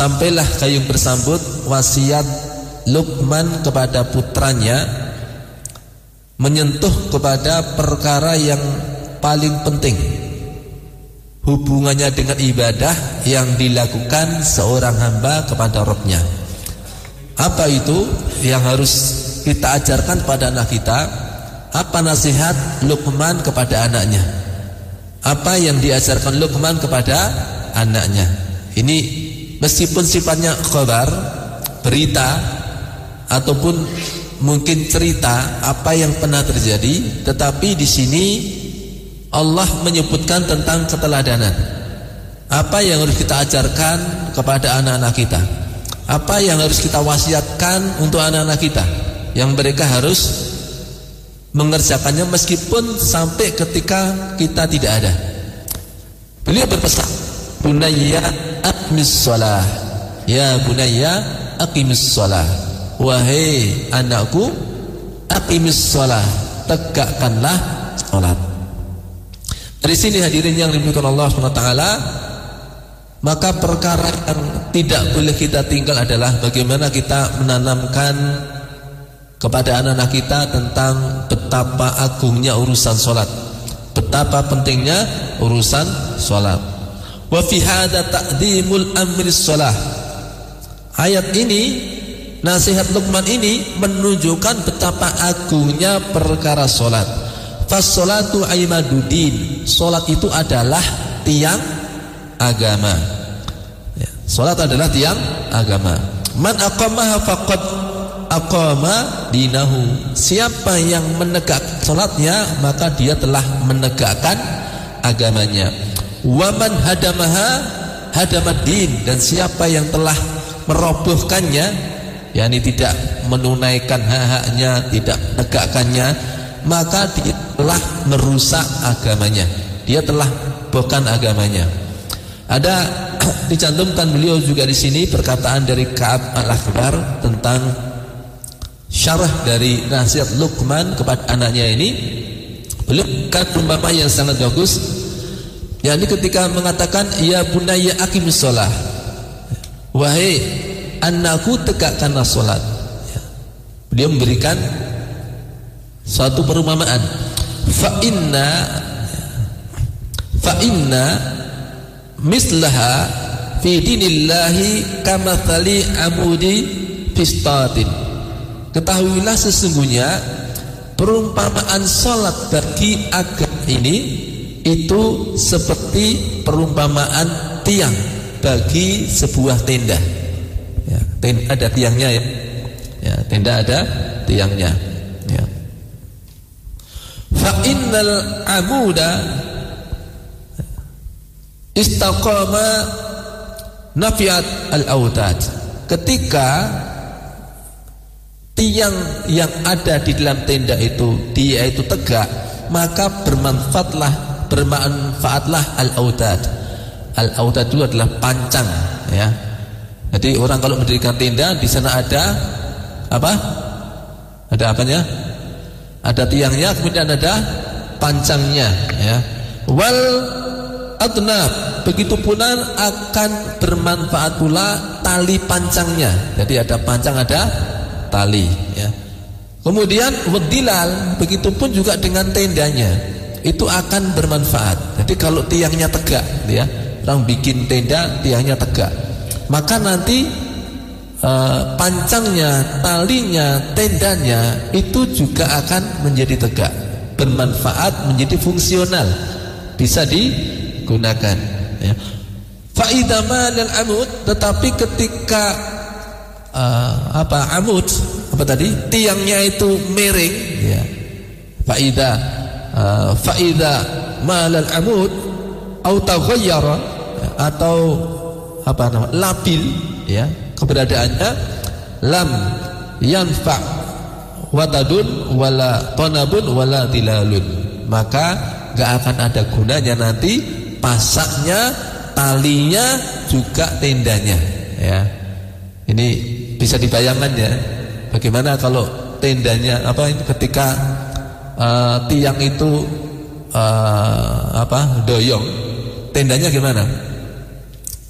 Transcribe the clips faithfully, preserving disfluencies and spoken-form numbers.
Sampailah gayung bersambut wasiat Luqman kepada putranya menyentuh kepada perkara yang paling penting, hubungannya dengan ibadah yang dilakukan seorang hamba kepada Rabb-Nya. Apa itu yang harus kita ajarkan pada anak kita? Apa nasihat Luqman kepada anaknya? Apa yang diajarkan Luqman kepada anaknya? Ini meskipun sifatnya khabar, berita ataupun mungkin cerita apa yang pernah terjadi, tetapi di sini Allah menyebutkan tentang keteladanan. Apa yang harus kita ajarkan kepada anak-anak kita? Apa yang harus kita wasiatkan untuk anak-anak kita, yang mereka harus mengerjakannya meskipun sampai ketika kita tidak ada. Beliau berpesan, bunayya aqimis shalah, ya bunayya aqimis shalah, wahai anakku, aqimis shalah, tegakkanlah salat. Dari sini hadirin yang dimuliakan Allah subhanahu wa taala, maka perkara yang tidak boleh kita tinggal adalah bagaimana kita menanamkan kepada anak-anak kita tentang betapa agungnya urusan salat, betapa pentingnya urusan salat. Wa fi hadza taqdimul amri shalah. Ayat ini, nasihat Luqman ini menunjukkan betapa agungnya perkara salat. Fas-sholatu imaduddin. Salat itu adalah tiang agama. Ya, salat adalah tiang agama. Man aqamaha faqad aqama dinahu. Siapa yang menegak salatnya, maka dia telah menegakkan agamanya. Wa man hadamaha hadamad din. Dan siapa yang telah merobohkannya, yakni tidak menunaikan hak-haknya, tidak menegakkannya, maka dia telah merusak agamanya, dia telah bukan agamanya. Ada dicantumkan beliau juga di sini perkataan dari Ka'ab Al-Akhbar tentang syarah dari nasihat Luqman kepada anaknya ini. Beliau kan perumpamaan yang sangat bagus, yakni ketika mengatakan ya bunayya aqimis shalah, wahai anakku tegakkanlah salat. Beliau memberikan suatu perumpamaan, fa inna fa inna mislaha fi dinillahi kamathali amudi fistatin. Ketahuilah sesungguhnya perumpamaan salat bagi agama ini itu seperti perumpamaan tiang bagi sebuah tenda. Ya, tenda ada tiangnya ya. Ya, tenda ada tiangnya. Ya. Fa innal amuda istaqama nafiat al-autad. Ketika tiang yang ada di dalam tenda itu dia itu tegak, maka bermanfaatlah bermanfaatlah al-autad. Al-autad itu adalah pancang, ya. Jadi orang kalau mendirikan tenda, di sana ada apa? Ada apanya? Ada tiangnya, kemudian ada pancangnya, ya. Wal adnab, begitu pula akan bermanfaat pula tali pancangnya. Jadi ada pancang, ada tali, ya. Kemudian wadilal, begitu pun juga dengan tendanya, itu akan bermanfaat. Jadi kalau tiangnya tegak, ya, orang bikin tenda tiangnya tegak, maka nanti uh, pancangnya, talinya, tendanya itu juga akan menjadi tegak, bermanfaat, menjadi fungsional, bisa digunakan, ya. Faidah malal amud, tetapi ketika uh, apa amud apa tadi tiangnya itu miring, ya. Faidah uh, faidah malal amud atau taghayyara, atau apa nama labil, ya, keberadaannya lam yanfa watadun wala tonabun wala tilalun, maka gak akan ada gunanya nanti pasaknya, talinya, juga tendanya, ya. Ini bisa dibayangkan, ya, bagaimana kalau tendanya apa ini ketika uh, tiang itu uh, apa doyong, tendanya gimana?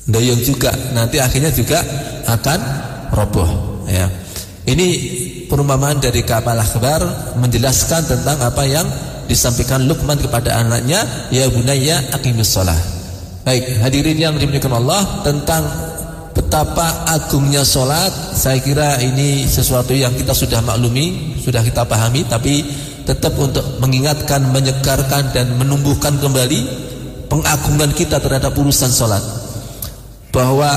doyong juga, nanti akhirnya juga akan roboh ya. Ini perumpamaan dari Ka'ab al-Akhbar menjelaskan tentang apa yang disampaikan Luqman kepada anaknya, ya bunayya aqimis shalah. Baik, hadirin yang dimuliakan Allah, tentang betapa agungnya salat, saya kira ini sesuatu yang kita sudah maklumi, sudah kita pahami, tapi tetap untuk mengingatkan, menyegarkan dan menumbuhkan kembali pengagungan kita terhadap urusan salat, bahwa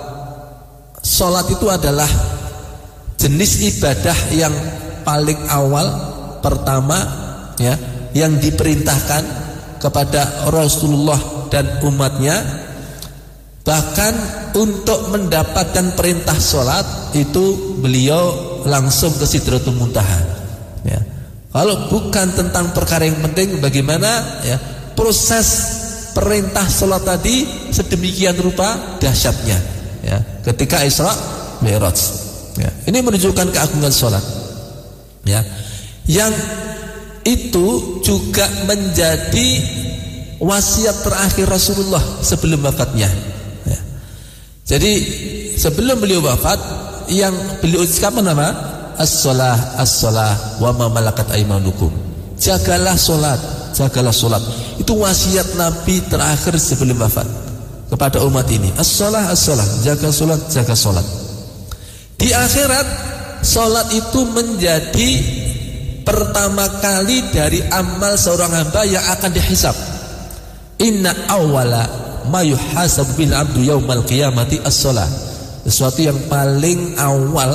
salat itu adalah jenis ibadah yang paling awal, pertama ya, yang diperintahkan kepada Rasulullah dan umatnya. Bahkan untuk mendapatkan perintah salat itu beliau langsung ke Sidratul Muntaha ya. Kalau bukan tentang perkara yang penting, bagaimana ya proses perintah salat tadi sedemikian rupa dahsyatnya ya, ketika Isra Mi'raj ya. Ini menunjukkan keagungan salat ya, yang itu juga menjadi wasiat terakhir Rasulullah sebelum wafatnya ya. Jadi sebelum beliau wafat, yang beliau ucapkan apa? As-shalah as-shalah wa ma malakat aymanukum. Jagalah salat, jagalah salat. Itu wasiat Nabi terakhir sebelum wafat kepada umat ini. As-shalah as-shalah, jaga salat, jaga salat. Di akhirat, salat itu menjadi pertama kali dari amal seorang hamba yang akan dihisab. Inna awwala ma yuhasabu bil abdu yaumal qiyamati as-shalah. Sesuatu yang paling awal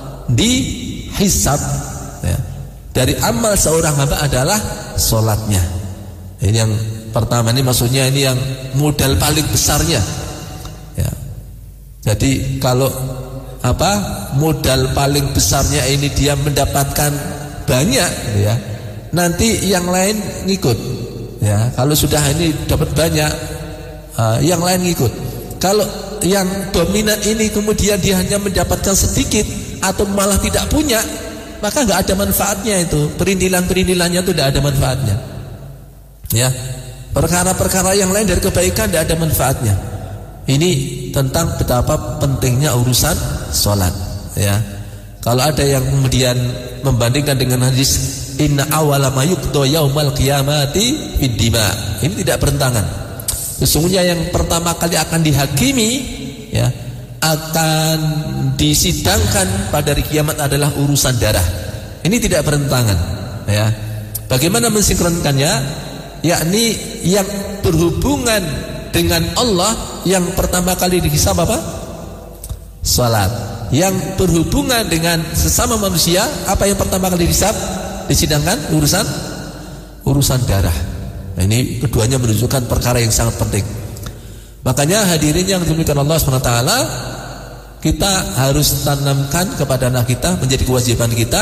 dihisab ya, dari amal seorang hamba adalah salatnya. Ini yang pertama, ini maksudnya ini yang modal paling besarnya ya. Jadi kalau apa modal paling besarnya ini dia mendapatkan banyak ya, nanti yang lain ngikut ya. Kalau sudah ini dapat banyak, uh, yang lain ngikut. Kalau yang dominan ini kemudian dia hanya mendapatkan sedikit atau malah tidak punya, maka nggak ada manfaatnya itu. Perintilan-perintilannya itu tidak ada manfaatnya ya. Perkara-perkara yang lain dari kebaikan tidak ada manfaatnya. Ini tentang betapa pentingnya urusan sholat ya. Kalau ada yang kemudian membandingkan dengan hadis inna awwala ma yuqda yaumal qiyamati fid dima, ini tidak bertentangan. Sesungguhnya yang pertama kali akan dihakimi ya, akan disidangkan pada hari kiamat adalah urusan darah. Ini tidak bertentangan ya. Bagaimana mensinkronkannya? Yakni yang berhubungan dengan Allah yang pertama kali dihisab apa? Salat. Yang berhubungan dengan sesama manusia, apa yang pertama kali dihisab, disidangkan? Urusan urusan darah. Nah, ini keduanya menunjukkan perkara yang sangat penting. Makanya hadirin yang dimuliakan Allah subhanahu wa taala, kita harus tanamkan kepada anak kita, menjadi kewajiban kita,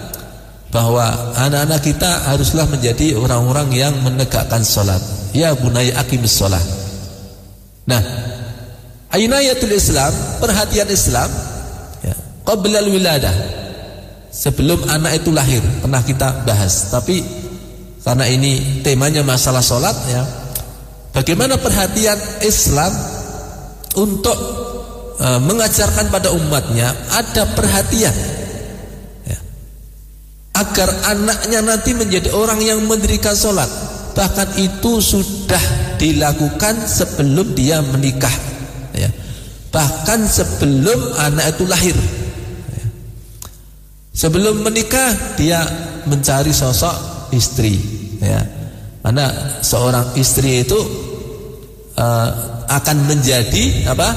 bahwa anak-anak kita haruslah menjadi orang-orang yang menegakkan salat. Ya bunayya aqimis shalah. Nah, inayatul Islam, perhatian Islam ya, qabla al-wiladah, sebelum anak itu lahir, pernah kita bahas. Tapi karena ini temanya masalah salat ya, bagaimana perhatian Islam untuk uh, mengajarkan pada umatnya ada perhatian ya, agar anaknya nanti menjadi orang yang mendirikan salat. Bahkan itu sudah dilakukan sebelum dia menikah ya. Bahkan sebelum anak itu lahir ya. Sebelum menikah dia mencari sosok istri ya. Karena seorang istri itu uh, akan menjadi apa?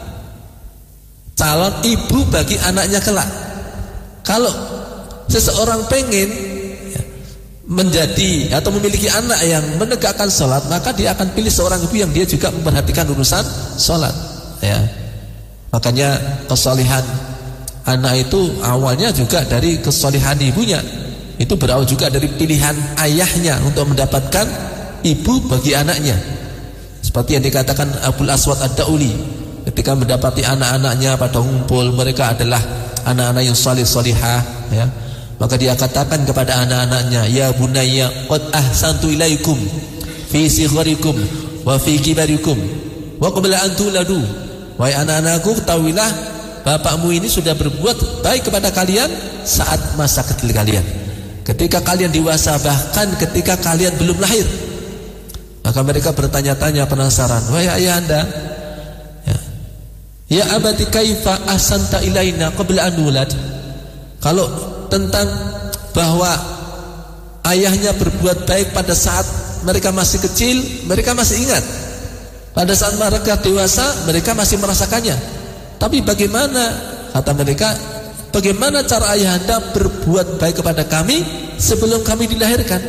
Calon ibu bagi anaknya kelak. Kalau seseorang pengen menjadi atau memiliki anak yang menegakkan sholat, maka dia akan pilih seorang ibu yang dia juga memperhatikan urusan sholat ya. Makanya kesolihan anak itu awalnya juga dari kesolihan ibunya. Itu berawal juga dari pilihan ayahnya untuk mendapatkan ibu bagi anaknya. Seperti yang dikatakan Abul Aswad Ad-Dauli, ketika mendapati anak-anaknya pada ngumpul, mereka adalah anak-anak yang salih-salihah ya. Maka dia katakan kepada anak-anaknya, ya bunayya qad ahsantu ilaikum fi sigharikum wa fi kibarikum. Wa qabla an tuladu. Wahai anak-anakku, ketahuilah bapakmu ini sudah berbuat baik kepada kalian saat masa kecil kalian, ketika kalian dewasa, bahkan ketika kalian belum lahir. Maka mereka bertanya-tanya penasaran, wahai ayahanda, ya, ya abati kaifa ahsanta ilaina qabla an nulad. Kalau tentang bahwa ayahnya berbuat baik pada saat mereka masih kecil, mereka masih ingat. Pada saat mereka dewasa, mereka masih merasakannya. Tapi bagaimana, kata mereka, bagaimana cara ayahanda berbuat baik kepada kami sebelum kami dilahirkan?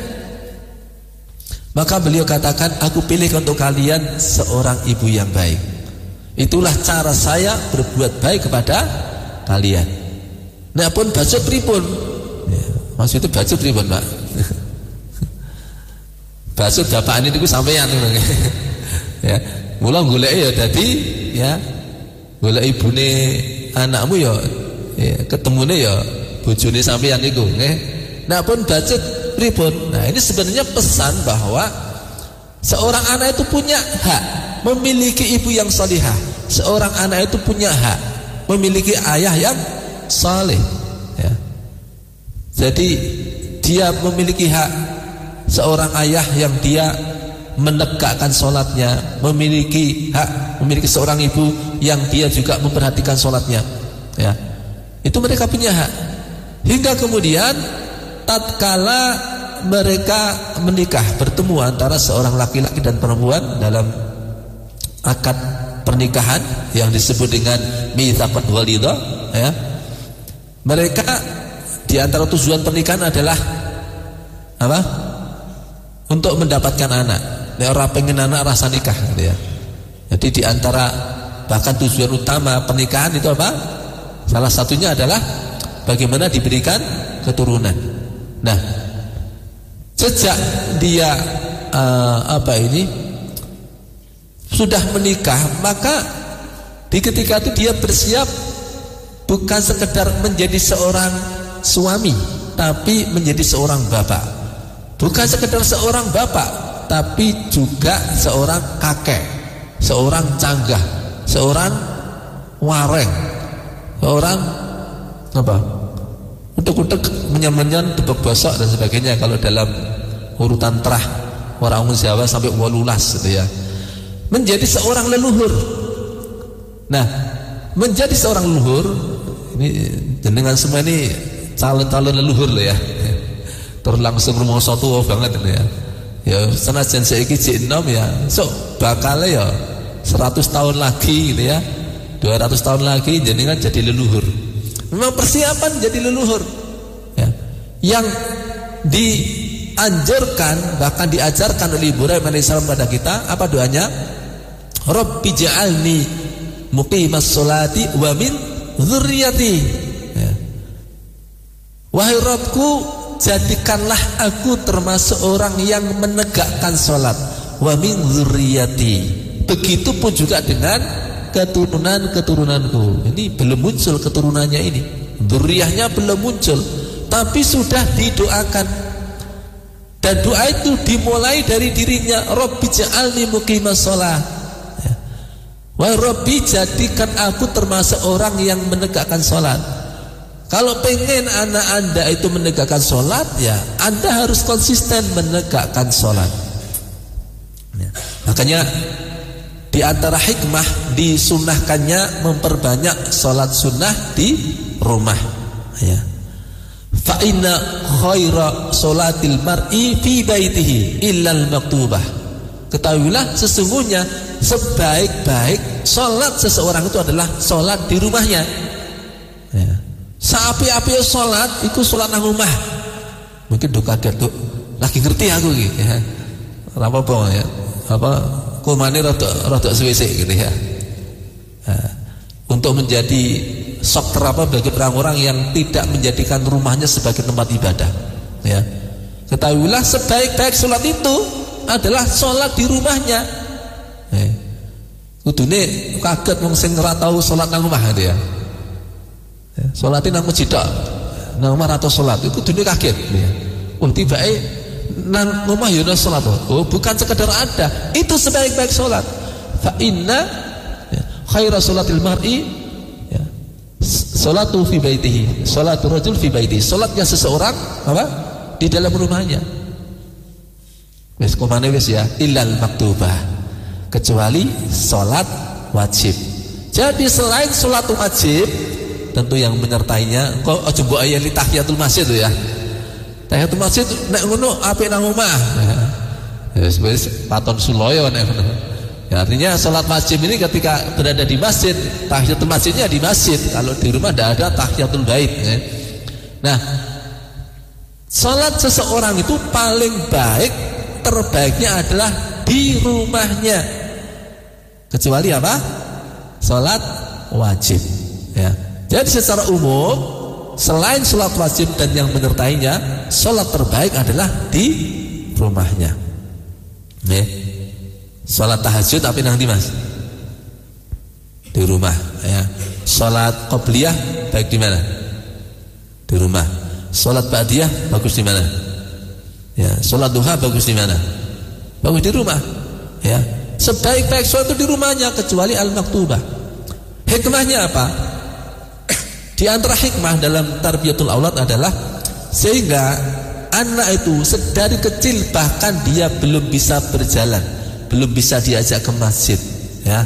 Maka beliau katakan, aku pilih untuk kalian seorang ibu yang baik. Itulah cara saya berbuat baik kepada kalian. Nah pun baju pripun, ya, maksudnya baju pripun Pak? Baju bapak ini itu sampeyan ya, mula golek ya dadi ya, golek ibune anakmu ya, ya ketemune ya bojone sampeyan iku nggih. Nah pun bacut pripun. Nah ini sebenarnya pesan bahwa seorang anak itu punya hak memiliki ibu yang salihah. Seorang anak itu punya hak memiliki ayah yang saleh ya. Jadi dia memiliki hak, seorang ayah yang dia menegakkan sholatnya, memiliki hak memiliki seorang ibu yang dia juga memperhatikan sholatnya ya. Itu mereka punya hak. Hingga kemudian tatkala mereka menikah, bertemu antara seorang laki-laki dan perempuan dalam akad pernikahan yang disebut dengan mitsaqul walidah ya. Mereka di antara tujuan pernikahan adalah apa? Untuk mendapatkan anak. Nek ora pengen anak rasa nikah gitu ya. Jadi di antara bahkan tujuan utama pernikahan itu apa? Salah satunya adalah bagaimana diberikan keturunan. Nah, sejak dia uh, apa ini sudah menikah, maka di ketika itu dia bersiap bukan sekedar menjadi seorang suami, tapi menjadi seorang bapak. Bukan sekedar seorang bapak, tapi juga seorang kakek, seorang canggah, seorang wareng, seorang apa? Untuk-untuk menyan-menyan, tebak bosok dan sebagainya. Kalau dalam urutan terah orang Jawa sampai walulas gitu ya. Menjadi seorang leluhur. Nah, menjadi seorang leluhur ini jenengan semua ini calon-calon leluhur loh ya. Terus langsung rumah satu banget ini ya. Ya senajan saiki jek enom ya, sok bakal ya seratus tahun lagi gitu ya, dua ratus tahun lagi jenengan jadi leluhur. Memang persiapan jadi leluhur ya. Yang dianjurkan bahkan diajarkan oleh Ibrahim alaihissalam pada kita apa doanya? Rabbi ja'alni muqimas sholati wa min dzurriyyati ya. Wahai Rabbku, jadikanlah aku termasuk orang yang menegakkan sholat, wa min dzurriyyati. Begitupun juga dengan keturunan-keturunanku. Ini belum muncul keturunannya ini, dzurriyahnya belum muncul, tapi sudah didoakan. Dan doa itu dimulai dari dirinya, Rabbi ja'alni muqimas sholat ya. Wahai Rabbi, jadikan aku termasuk orang yang menegakkan sholat. Kalau pengen anak anda itu menegakkan sholat, ya anda harus konsisten menegakkan sholat ya. Makanya di antara hikmah disunahkannya memperbanyak sholat sunnah di rumah ya. Fa inna khaira sholatil mar'i fi baitihi illal maktubah. Ketahuilah sesungguhnya sebaik-baik sholat seseorang itu adalah sholat di rumahnya ya. Saapi-api sholat itu sholat nang rumah. Mungkin do kaget tuh lagi ngerti aku gitu ya. Apa-apa ya. Apa kumane rada-rada suwe-suwe gitu ya. Nah, untuk menjadi shock terapa bagi orang-orang yang tidak menjadikan rumahnya sebagai tempat ibadah ya. Ketahuilah sebaik-baik sholat itu adalah sholat di rumahnya eh. Kudune kaget wong sing ora tau sholat nang rumah gitu ya. Sholatin nang masjid tok, nang omah atau sholat itu kudune kaget ya. Oh tibake nang omah ya ana sholat. Oh bukan sekedar ada, itu sebaik-baik sholat. Fa inna ya, khaira salatil mar'i ya, salatu fi baitihi, salatu rajul fi baitihi. Salatnya seseorang apa? Di dalam rumahnya. Wis komane wis ya, illal maktubah. Kecuali salat wajib. Jadi selain salat wajib, tentu yang menyertainya kok aja mbok ayali tahiyatul masjid itu ya. Tahiyatul masjid nek ngono apik nang omah. Ya wis paton suloyo nek ngono. Ya, artinya salat wajib ini ketika berada di masjid, tahiyatul masjidnya di masjid. Kalau di rumah tidak ada tahiyatul bait ya. Nah, salat seseorang itu paling baik, terbaiknya adalah di rumahnya. Kecuali apa? Salat wajib ya. Jadi secara umum selain sholat wajib dan yang menyertainya, sholat terbaik adalah di rumahnya. Nih, sholat tahajud tapi nanti mas di rumah. Ya, sholat qobliyah baik di mana? Di rumah. Sholat ba'diyah bagus di mana? Ya, sholat duha bagus di mana? Bagus di rumah. Ya, sebaik-baik sholat itu di rumahnya kecuali al-maktubah. Hikmahnya apa? Di antara hikmah dalam tarbiyatul aulad adalah sehingga anak itu sedari kecil bahkan dia belum bisa berjalan, belum bisa diajak ke masjid, ya.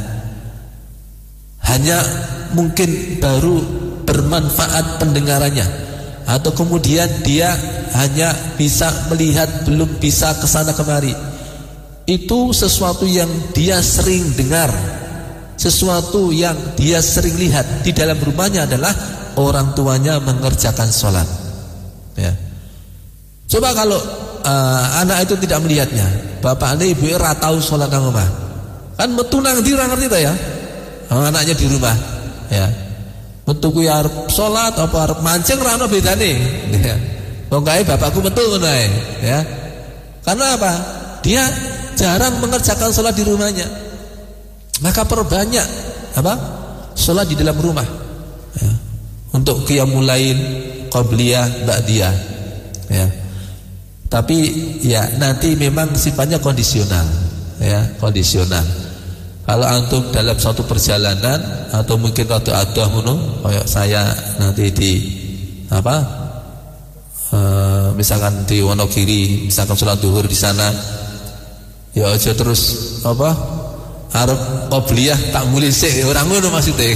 Hanya mungkin baru bermanfaat pendengarannya, atau kemudian dia hanya bisa melihat, belum bisa kesana kemari. Itu sesuatu yang dia sering dengar, sesuatu yang dia sering lihat di dalam rumahnya adalah orang tuanya mengerjakan sholat. Ya. Coba kalau uh, anak itu tidak melihatnya, bapak ini ibu ora tahu sholat nang omah, kan metu nang ndi ora ngerti ta ya. Oh, anaknya di rumah, ya. Metu kuwi arep sholat apa arep mancing ora ono bedane. Ya. Wong kae bapakku metu ngono ae, ya. Karena apa? Dia jarang mengerjakan sholat di rumahnya. Maka perbanyak apa? Sholat di dalam rumah. Ya. Untuk qiyamul lail, qabliyah, ba'diyah. Ya. Tapi ya nanti memang sifatnya kondisional, ya, kondisional. Kalau antum dalam suatu perjalanan atau mungkin waktu ada ngono, kayak saya nanti di apa? E, misalkan di Wonogiri, misalkan sholat duhur di sana, ya aja terus apa? Arep qabliyah tak mulih sik, orang ngono maksudnya.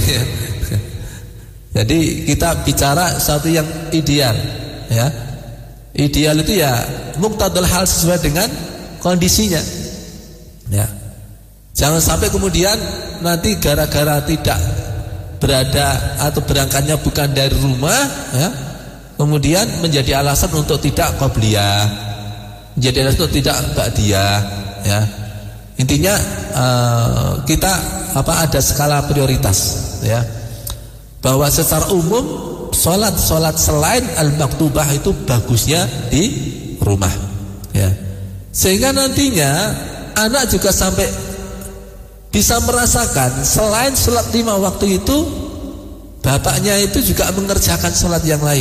Jadi kita bicara satu yang ideal, ya. Ideal itu ya muqtadal hal sesuai dengan kondisinya. Ya. Jangan sampai kemudian nanti gara-gara tidak berada atau berangkatnya bukan dari rumah, ya, kemudian menjadi alasan untuk tidak qabliyah, menjadi alasan untuk tidak ba'diyah, ya. Intinya uh, kita apa ada skala prioritas, ya. Bahwa secara umum sholat-sholat selain al-maktubah itu bagusnya di rumah, ya. Sehingga nantinya anak juga sampai bisa merasakan selain sholat lima waktu itu, bapaknya itu juga mengerjakan sholat yang lain.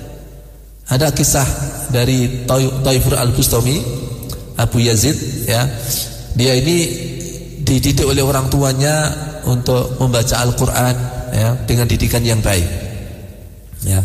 Ada kisah dari Taifur al-Bustami, Abu Yazid, ya. Dia ini dididik oleh orang tuanya untuk membaca Al-Quran, ya, dengan didikan yang baik, ya.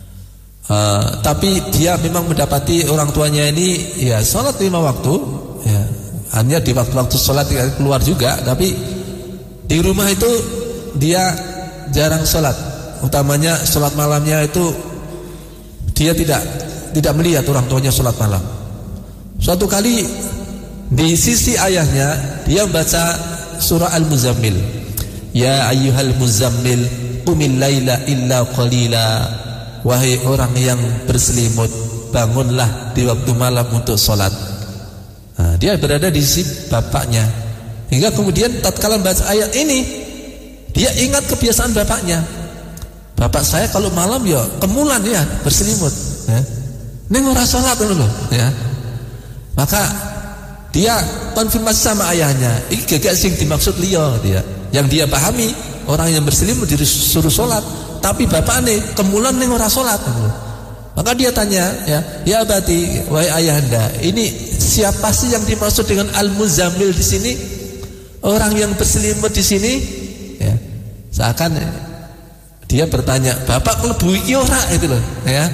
Uh, tapi dia memang mendapati orang tuanya ini ya sholat lima waktu, ya, hanya di waktu-waktu sholat keluar juga, tapi di rumah itu dia jarang sholat, utamanya sholat malamnya itu dia tidak tidak melihat orang tuanya sholat malam. Suatu kali di sisi ayahnya dia membaca surah Al-Muzammil, ya ayyuhal muzammil qumil laila illa qalila. Wahai orang yang berselimut, bangunlah di waktu malam untuk sholat. Nah, dia berada di sisi bapaknya, hingga kemudian tatkala baca ayat ini dia ingat kebiasaan bapaknya. Bapak saya kalau malam ya kemulan ya berselimut, ya. Ning ora sholat dulu, ya. Maka dia konfirmasi sama ayahnya, ini gak sing dimaksud liya dia. Yang dia pahami orang yang berselimut disuruh sholat, tapi bapak nih kemulan ning ora sholat. Maka dia tanya, ya, ya abati, wahai ayahanda, ini siapa sih yang dimaksud dengan al-muzammil di sini? Orang yang berselimut di sini, ya, seakan dia bertanya, bapak kelebu iki ora itu loh, ya.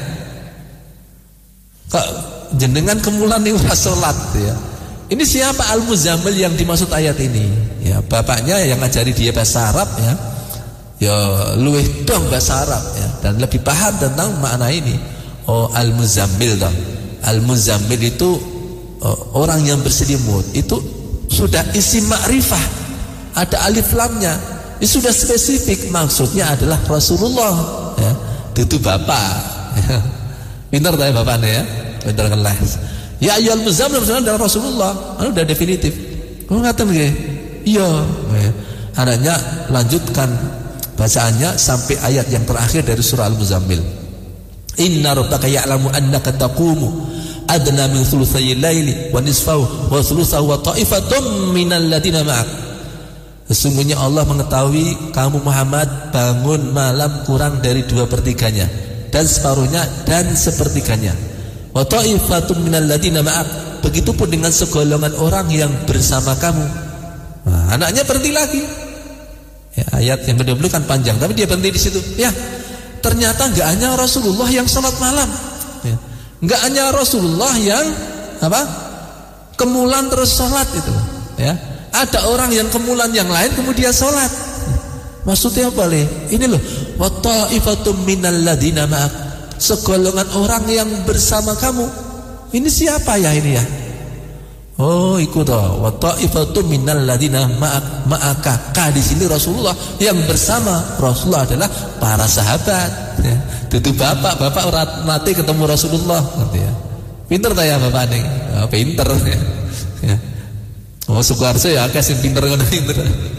Kok jenengan kemulan nih ora salat, ya. Ini siapa Al-Muzammil yang dimaksud ayat ini? Ya, bapaknya yang ngajari dia bahasa Arab, ya. Ya luwih dong bahasa Arab, ya, dan lebih paham tentang makna ini. Oh, Al-Muzammil dong. Al-Muzammil itu oh, orang yang berselimut. Itu sudah isi ma'rifah, ada alif lamnya. Ini sudah spesifik, maksudnya adalah Rasulullah, ya. Itu bapak, ya. Pintar tanya bapaknya, ya. Pintar kelas. Ya ayyuhal muzammil adalah Rasulullah. Anu udah definitif. Kok ngaten nggih? Iya, ya. Anaknya lanjutkan bacaannya sampai ayat yang terakhir dari surah Al-Muzammil. Inna rabbaka ya'lamu annaka taqumu adna min thulutsayil laili wa nisfahu wa thulutsahu wa ta'ifatun minal ladina ma'ak. Sesungguhnya Allah mengetahui kamu Muhammad bangun malam kurang dari dua pertiganya, dan separuhnya dan sepertiganya. Wa ta'ifatun minal ladina ma'ak. Begitupun dengan segolongan orang yang bersama kamu. Nah, anaknya berhenti lagi. Ya, ayat yang kedua puluh kan panjang, tapi dia berhenti di situ. Ya, ternyata enggak hanya Rasulullah yang salat malam. Ya. Enggak hanya Rasulullah yang apa? Kemulan terus salat itu, ya. Ada orang yang kemulan yang lain kemudian salat. Maksudnya apa, Le? Ini loh, wa ta'ifatum minal ladina ma'ak. Segolongan orang yang bersama kamu. Ini siapa ya ini ya? Oh, ikut toh. Wa ta'ifatum minal ladina ma'ak ma'aka. Ka di sini Rasulullah, yang bersama Rasulullah adalah para sahabat, ya. Itu bapak, bapak orang mati ketemu Rasulullah, gitu ya. Pinter tak ya bapak nih? Oh, pinter ya. Ya. Oh, Sukoharjo ya kasih pinter ngono pinter.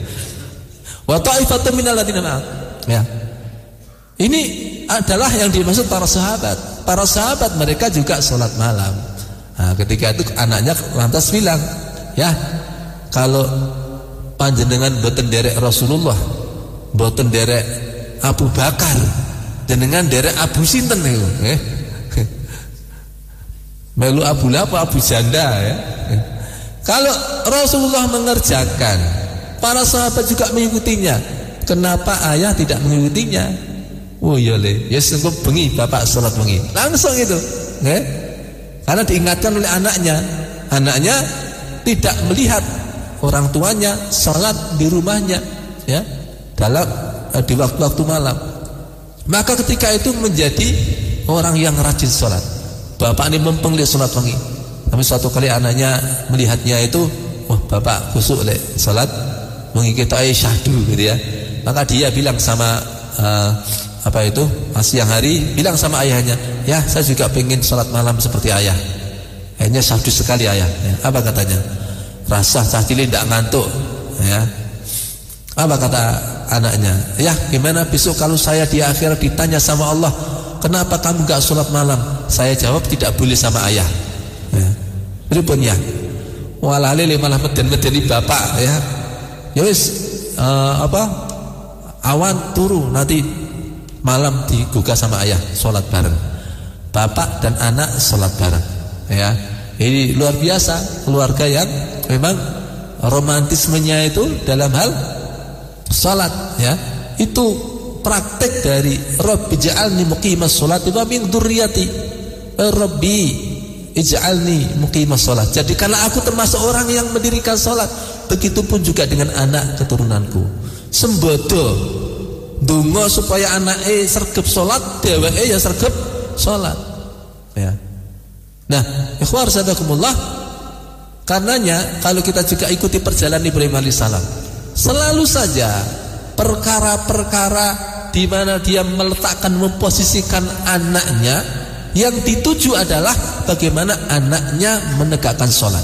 Wa ta'ifatun minal ladina ma'ak. Ya. Ini adalah yang dimaksud para sahabat. Para sahabat mereka juga sholat malam. Nah, ketika itu anaknya lantas bilang, ya, kalau panjenengan boten derek Rasulullah, boten derek Abu Bakar, jenengan derek Abu sinten niku, eh? Melu Abu Lahab, Abu Janda, ya. Kalau Rasulullah mengerjakan, para sahabat juga mengikutinya. Kenapa ayah tidak mengikutinya? Oh iya le, ya sungguh bengi bapak sholat bengi. Langsung itu, eh? Karena diingatkan oleh anaknya. Anaknya tidak melihat orang tuanya sholat di rumahnya, ya, dalam eh, di waktu-waktu malam. Maka ketika itu menjadi orang yang rajin sholat. Bapak ini mempeng lihat sholat bengi. Tapi suatu kali anaknya melihatnya itu, wah, bapak khusuk le salat mengikuti syahdu gitu ya. Maka dia bilang sama uh, apa itu siang hari, bilang sama ayahnya, ya saya juga pengen salat malam seperti ayah. Kayaknya syahdu sekali ayah. Ya, apa katanya? Rasa cah cilik tidak ngantuk. Ya. Apa kata anaknya? Ya gimana besok kalau saya di akhirat ditanya sama Allah, kenapa kamu gak salat malam? Saya jawab tidak boleh sama ayah. Ya. Beripun ya. Walale malah meden-medeni bapak, ya. Ya wis uh, apa? Awan turu nanti malam digugah sama ayah salat bareng. Bapak dan anak salat bareng, ya. Ini luar biasa keluarga yang memang romantismenya itu dalam hal salat, ya. Itu praktek dari Rabbi ja'alni muqimas sholati wa min dzurriyyati. Rabbi ij'alni muqimas sholat. Jadi kalau aku termasuk orang yang mendirikan sholat, begitupun juga dengan anak keturunanku. Sembodo ndonga supaya anake sregep sholat, dheweke ya sregep sholat, ya. Nah, ikhwar sadakumullah, karenanya kalau kita juga ikuti perjalanan Ibrahim alaihissalam, selalu saja perkara-perkara di mana dia meletakkan, memposisikan anaknya, yang dituju adalah bagaimana anaknya menegakkan sholat.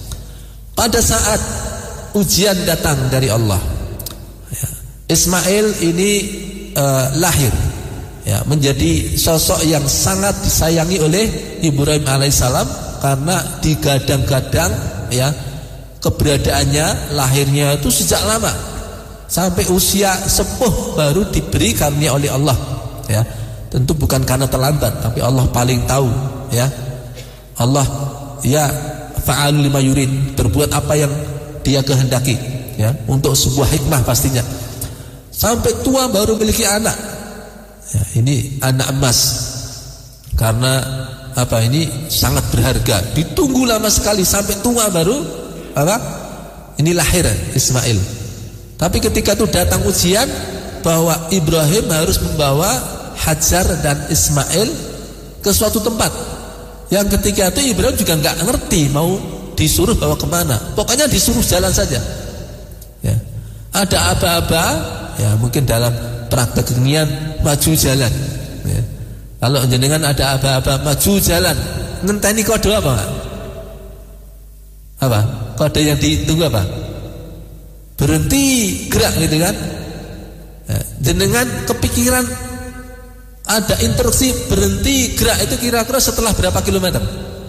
Pada saat ujian datang dari Allah, ya, Ismail ini uh, lahir, ya, menjadi sosok yang sangat disayangi oleh Ibrahim alaihissalam, karena digadang-gadang, ya, keberadaannya, lahirnya itu sejak lama sampai usia sepuh baru diberi karunia oleh Allah, ya. Tentu bukan karena terlambat, tapi Allah paling tahu, ya. Allah ya fa'alul lima yurid, berbuat apa yang dia kehendaki. ya, untuk sebuah hikmah pastinya. Sampai tua baru memiliki anak. Ya, ini anak emas. Karena apa, ini sangat berharga. Ditunggu lama sekali sampai tua baru apa? Ini lahir Ismail. Tapi ketika itu datang ujian bahwa Ibrahim harus membawa Hajar dan Ismail ke suatu tempat. Yang ketika itu Ibrahim juga nggak ngerti mau disuruh bawa kemana. Pokoknya disuruh jalan saja. Ya. Ada aba-aba, ya mungkin dalam praktek kekinian maju jalan. Ya. Kalau jenengan ada aba-aba maju jalan, ngenteni kode apa enggak? Apa? Kode yang ditunggu apa? Berhenti gerak gitu kan? Ya. Jenengan kepikiran ada instruksi berhenti gerak itu kira-kira setelah berapa kilometer?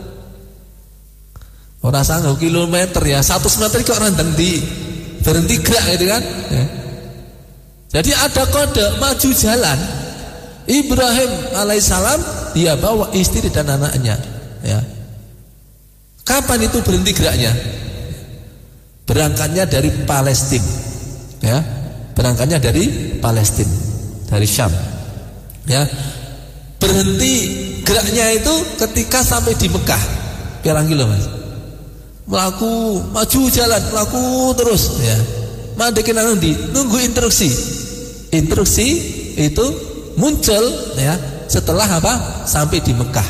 Orang sanggup kilometer ya, satu meter kok randang di berhenti gerak gitu kan? Ya. Jadi ada kode maju jalan. Ibrahim alaihissalam dia bawa istri dan anaknya. Ya. Kapan itu berhenti geraknya? Berangkatnya dari Palestina. Ya. Berangkatnya dari Palestina, dari Syam. Ya. Berhenti geraknya itu ketika sampai di Mekah. Pirang kilo mas? Melaku, maju jalan, melaku terus. Ya. Mandekin nanti nunggu instruksi. Instruksi itu muncul ya setelah apa? Sampai di Mekah.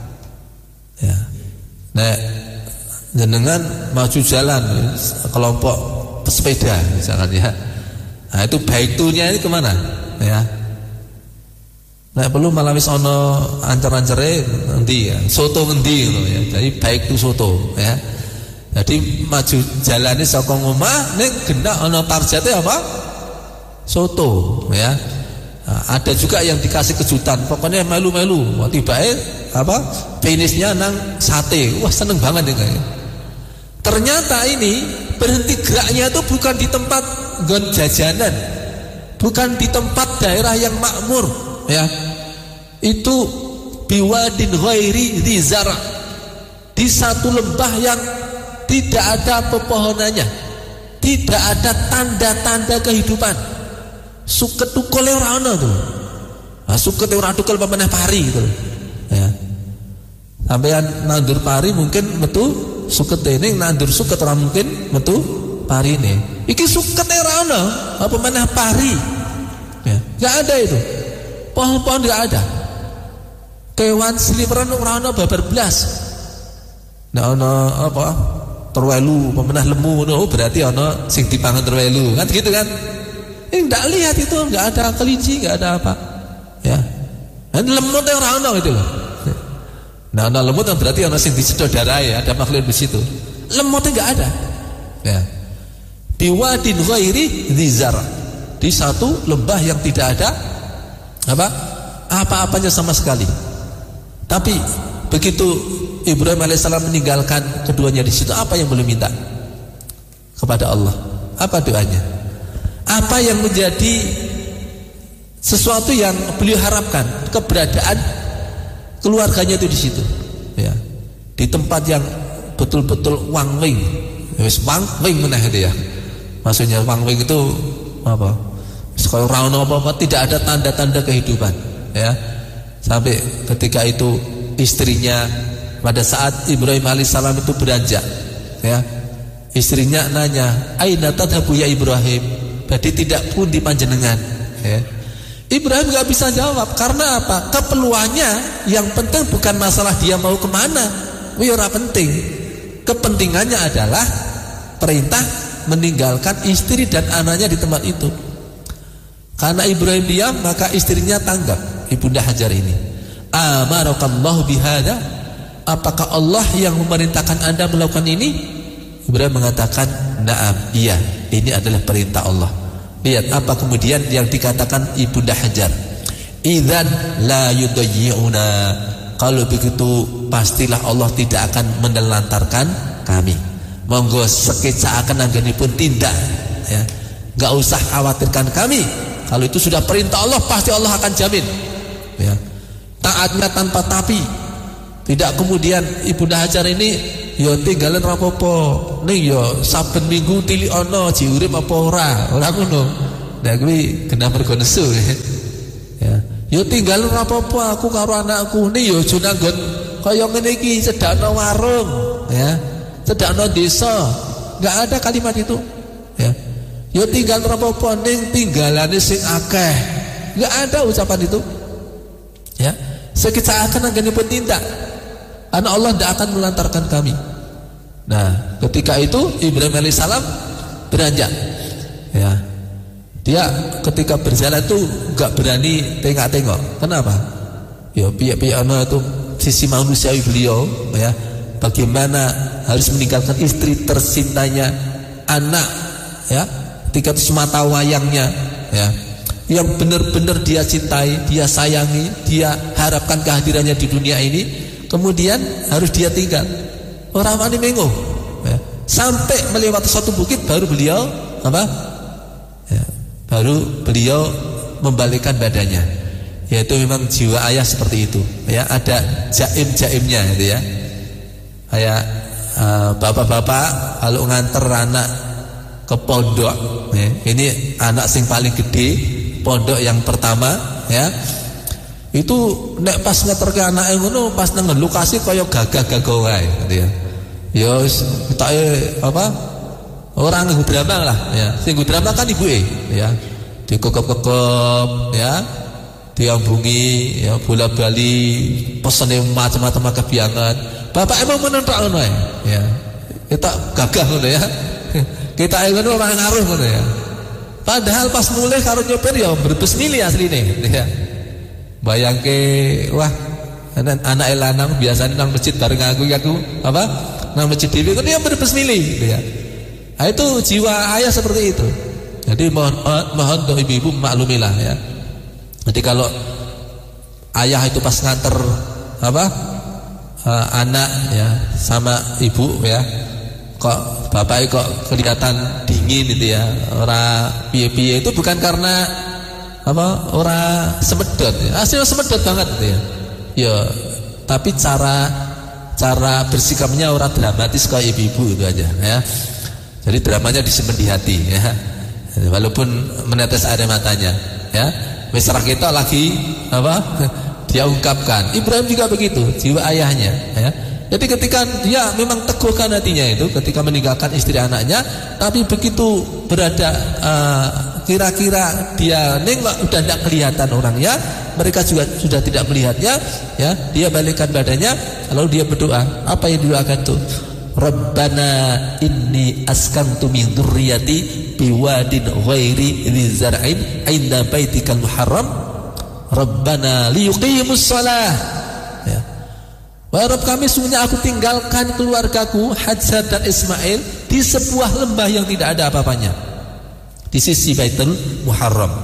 Ya. Nah, jenengan maju jalan kelompok pesepeda misalkan ya. Nah, itu baik tuhnya ini kemana? Ya. Nah, perlu malah wis ana ancer-ancere endi ya, soto ngendi ngono ya. Jadi baik tuh soto ya. Jadi maju jalane saka omah ning gendak ana targete apa? Soto ya. Nah, ada juga yang dikasih kejutan, pokoknya melu-melu. Wah, tibae apa? Finishnya nang sate. Wah, seneng banget ya kayak. Ternyata ini berhenti geraknya itu bukan di tempat gon jajanan. Bukan di tempat daerah yang makmur, ya. Itu biwadin ghairi dzara. Di satu lembah yang tidak ada pepohonannya. Tidak ada tanda-tanda kehidupan. Suket tukul ora ana tuh. Nah, suket ora tukul pemenah pari gitu. Ya. Sampeyan nandur pari mungkin metu suket ning nandur suket ora mungkin metu parine. Iki suket ora ana, apa meneh pari. Ya, enggak ada itu. Pohon-pohon enggak ada. Kewan sliweran ora ana babar blas. Ndak ana apa? Terwelu pemenah lemu ngono, berarti ana sing dipangan terwelu. Kan gitu kan? Eh, enggak lihat itu, enggak ada kelinci, enggak ada apa. Ya. Dan lemut yang rana gitu loh. Nah, nah lemut yang berarti orang sing disedot darah ya, ada makhluk di situ. Lemutnya enggak ada. Ya. Di wadin ghairi dzar. Di satu lembah yang tidak ada apa? Apa-apanya sama sekali. Tapi begitu Ibrahim alaihissalam meninggalkan keduanya di situ, apa yang boleh minta kepada Allah? Apa doanya? Apa yang menjadi sesuatu yang beliau harapkan? Keberadaan keluarganya itu di situ, ya, di tempat yang betul-betul wangwing, wis wangwing meneh itu ya. Maksudnya wangwing itu apa? Sekolah rano apa-apa, tidak ada tanda-tanda kehidupan, ya. Sampai ketika itu istrinya pada saat Ibrahim alaihissalam itu beranjak, ya, istrinya nanya, aina tadhabu ya Ibrahim? Jadi tidak pun di panjenengan, ya. Ibrahim gak bisa jawab karena apa? Keperluannya yang penting bukan masalah dia mau kemana, wira penting. Kepentingannya adalah perintah meninggalkan istri dan anaknya di tempat itu. Karena Ibrahim diam, maka istrinya tanggap, Ibunda Hajar ini. Amarakallahu bihada? Apakah Allah yang memerintahkan Anda melakukan ini? Ibrahim mengatakan, na'am, iya, ini adalah perintah Allah. Lihat apa kemudian yang dikatakan Ibunda Hajar. Idzan la yudayyi'una. Kalau begitu pastilah Allah tidak akan menelantarkan kami. Monggo sekecaaken anggenipun tindak, ya. Enggak usah khawatirkan kami. Kalau itu sudah perintah Allah, pasti Allah akan jamin, ya. Taatnya tanpa tapi. Tidak kemudian Ibunda Hajar ini ya tinggalan rapopo, ning ya saben minggu tilik ana ji urip apa ora, ora ngono. Nah kuwi kena mergo nesu. Ya. Ya tinggalan rapopo aku karo anakku, ning ya aja nanggon kaya ngene iki cedakno warung, ya. Cedakno desa. Enggak ada kalimat itu. Ya. Ya tinggal rapopo ning tinggalane sing akeh. Enggak ada ucapan itu. Ya. Sekita akan anggenipun tindak. Karena Allah tidak akan melantarkan kami. Nah, ketika itu Ibrahim alaihissalam beranjak. Ya, dia ketika berjalan itu nggak berani tengok-tengok. Kenapa? Ya, pihak-pihak itu sisi manusiawi beliau. Ya, bagaimana harus meninggalkan istri tercintanya, anak. Ya, ketika itu semata wayangnya. Ya, yang benar-benar dia cintai, dia sayangi, dia harapkan kehadirannya di dunia ini. Kemudian harus dia tinggal. Orang wani mengo, ya. Sampai melewati suatu bukit baru beliau apa? Ya, baru beliau membalikkan badannya. Yaitu memang jiwa ayah seperti itu. Ya, ada jaim-jaimnya, gitu ya. Kayak uh, bapak-bapak kalau nganter anak ke pondok, ya. Ini anak sing paling gede, pondok yang pertama, ya. Itu nek pas ngeterke anake ngono pas nang lokasi kaya gagah-gagah wae gitu ya. Ya kita apa? Orang nggo drama lah ya. Sing nggo drama kan ibuke ya. Dikekep-kekep ya. Diambungi ya bola-bali pesene macam-macam kebiangan. Bapak emang menentok ngono ya. Kita gagah ngono ya. Kita ngono ora ngaruh ngono ya. Padahal pas mulai karo nyopir ya berbes milih asline ya. Bayangke wah anak anak lanang biasanya nang masjid bareng aku aku apa nang masjid dewi kan dia berbes milih ya. Nah, itu jiwa ayah seperti itu. Jadi mohon mohon untuk ibu-ibu maklumilah ya. Jadi kalau ayah itu pas nganter apa uh, anak ya sama ibu ya kok bapak kok kelihatan dingin gitu ya ora piye-piye itu bukan karena apa orang semedot ya. Aslinya semedot banget gitu ya. Ya, tapi cara cara bersikapnya orang dramatis kayak ibu-ibu itu aja ya. Jadi dramanya disimpan di hati ya. Walaupun menetes air matanya ya. Mesra kita lagi apa? Dia ungkapkan. Ibrahim juga begitu, jiwa ayahnya ya. Jadi ketika dia memang teguhkan hatinya itu ketika meninggalkan istri anaknya, tapi begitu berada uh, kira-kira dia nengok udah tidak kelihatan orangnya, mereka juga sudah tidak melihatnya ya, dia balikkan badannya lalu dia berdoa. Apa yang didoakan tuh? Rabbana inni askantu min dzurriyyati biwadin ghairi dzi zar'in 'inda baitikal muharram Rabbana liyuqimus shalah ya. Wahai Rabb kami, sungguhnya aku tinggalkan keluargaku Hajar dan Ismail di sebuah lembah yang tidak ada apa-apanya di sisi Baitul Muharram.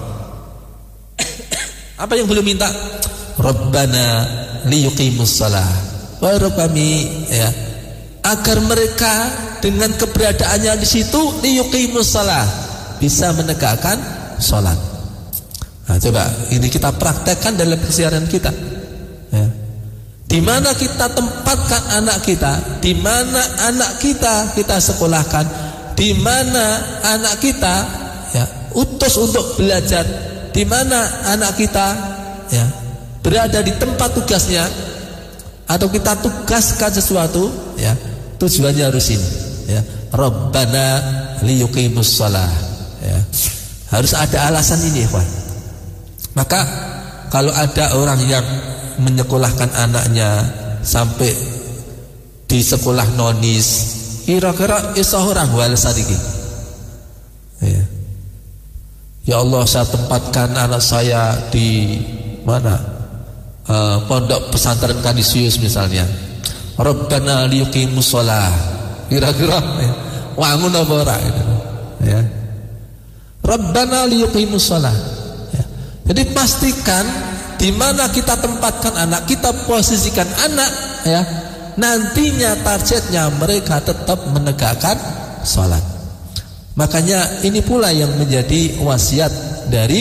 Apa yang beliau minta? Rabbana liyuqimus shalah. Wahai Rabb kami ya, agar mereka dengan keberadaannya di situ liyuqimus shalah, bisa menegakkan salat. Nah, coba ini kita praktekkan dalam keseharian kita. Ya. Di mana kita tempatkan anak kita, di mana anak kita kita sekolahkan, di mana anak kita ya utus untuk belajar, di mana anak kita ya berada di tempat tugasnya atau kita tugaskan sesuatu ya, tujuannya harus ini ya. Rabbana liyuqimus shalah ya. Harus ada alasan ini, ikhwan. Maka kalau ada orang yang menyekolahkan anaknya sampai di sekolah nonis, kira-kira iso ora wales iki. Ya. Ya Allah, saya tempatkan anak saya di mana? Uh, pondok pesantren Kanisius misalnya. Rabbana liyuqimus shalah. Kira-kira ya, wangun apa ora gitu. Ya. Rabbana liyuqimus shalah. Ya. Jadi pastikan di mana kita tempatkan anak, kita posisikan anak ya, nantinya targetnya mereka tetap menegakkan salat. Makanya ini pula yang menjadi wasiat dari